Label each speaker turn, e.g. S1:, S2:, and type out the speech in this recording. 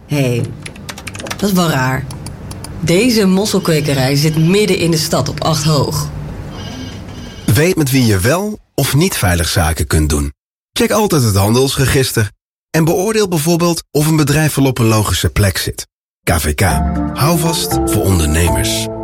S1: Hé, dat is wel raar. Deze mosselkwekerij zit midden in de stad op 8 hoog.
S2: Weet met wie je wel of niet veilig zaken kunt doen. Check altijd het handelsregister. En beoordeel bijvoorbeeld of een bedrijf wel op een logische plek zit. KVK. Hou vast voor ondernemers.